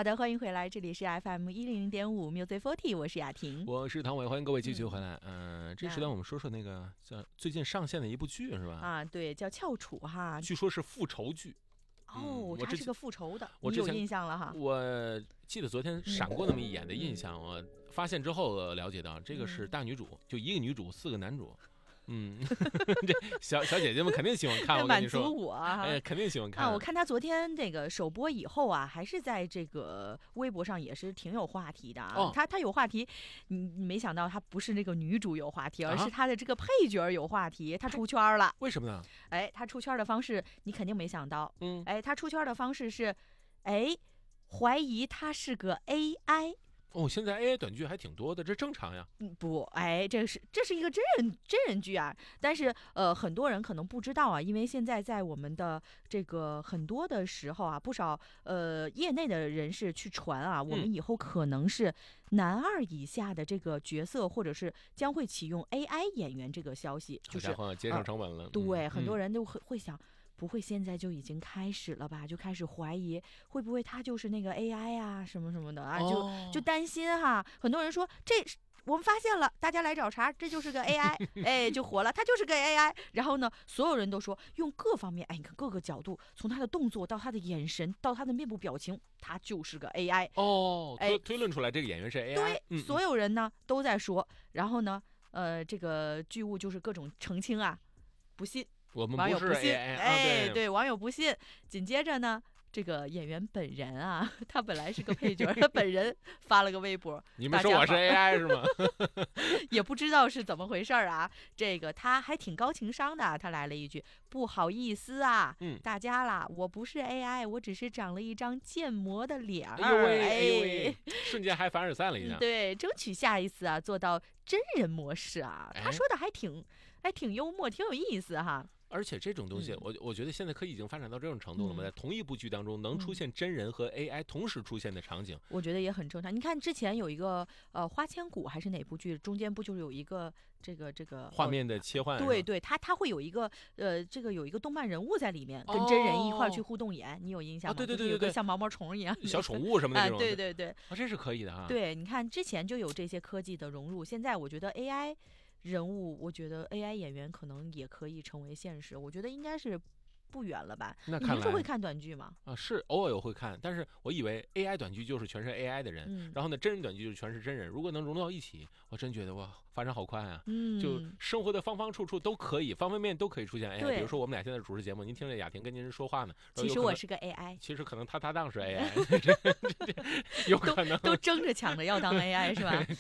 好的，欢迎回来，这里是 FM100.5 Music 40，我是雅婷， 我是唐伟，欢迎各位继续回来。这时段我们说说那个叫最近上线的一部剧是吧？ 啊，对，叫翘楚哈， 据说是复仇剧。 它是个复仇的， 我你有印象了哈？ 我记得昨天闪过那么一眼的印象，我发现之后了解到这个是大女主，就一个女主4个男主。这小姐姐们肯定喜欢看，我跟你说， 满足我啊！ 肯定喜欢看。 我看她昨天这个首播以后啊，还是在这个微博上也是挺有话题的啊。她有话题，你没想到她不是那个女主有话题，而是她的这个配角有话题，她出圈了。 为什么呢？ 她出圈的方式你肯定没想到。她出圈的方式是，怀疑她是个 AI。 现在 AI 短剧还挺多的，这正常呀。 不，这是一个真人剧啊。但是很多人可能不知道啊，因为现在在我们的这个很多的时候啊，不少业内的人士去传啊，我们以后可能是男2以下的这个角色，或者是将会启用 AI 演员这个消息，就是节省成本了。 对，很多人都会想。不会现在就已经开始了吧？就开始怀疑会不会他就是那个 AI 啊，什么什么的啊，就担心哈。很多人说我们发现了，大家来找茬，这就是个 AI， 就火了，他就是个 AI。然后呢，所有人都说用各方面，你看各个角度，从他的动作到他的眼神到他的面部表情，他就是个 AI。 推论出来这个演员是 AI。 对，所有人呢都在说，然后呢，这个剧务就是各种澄清啊，不信。 我们网友不信 ，AI， 对，网友不信。紧接着呢，这个演员本人啊，他本来是个配角，他本人发了个微博， 你们说我是 AI 是吗？ 也不知道是怎么回事啊。这个他还挺高情商的，他来了一句：“不好意思啊，大家啦，我不是 AI， 我只是长了一张建模的脸。” 哎呦喂，瞬间还凡尔赛了一下。 对，争取下一次啊做到真人模式啊。他说的还挺幽默，挺有意思哈。 而且这种东西，我觉得现在科技已经发展到这种程度了嘛，在同一部剧当中能出现真人和 AI 同时出现的场景， 我觉得也很正常。你看之前有一个花千骨还是哪部剧，中间不就是有一个这个画面的切换？ 对，它会有一个这个有一个动漫人物在里面，跟真人一块去互动演，你有印象吗？ 对， 有个像毛毛虫一样小宠物什么的这种。 对， 这是可以的啊。 对，你看之前就有这些科技的融入，现在我觉得 AI。人物，我觉得 AI 演员可能也可以成为现实，我觉得应该是不远了吧？ 那你平时会看短剧吗？ 是偶尔我会看，但是我以为 AI 短剧就是全是 AI 的人，然后呢，真人短剧就是全是真人。如果能融到一起，我真觉得哇，发展好快啊！就生活的方方处处都可以，方方面面都可以出现 AI。比如说我们俩现在主持节目，您听着雅婷跟您说话呢， 其实我是个 AI， 其实可能他搭档是 AI， 有可能都争着抢着要当 AI 是吧？